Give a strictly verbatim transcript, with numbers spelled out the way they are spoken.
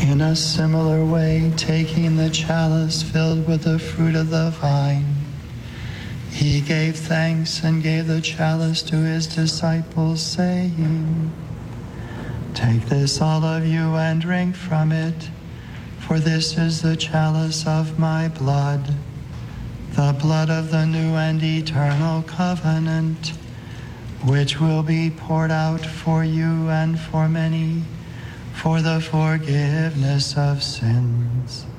In a similar way, taking the chalice filled with the fruit of the vine, he gave thanks and gave the chalice to his disciples, saying, "Take this, all of you, and drink from it, for this is the chalice of my blood, the blood of the new and eternal covenant, which will be poured out for you and for many for the forgiveness of sins.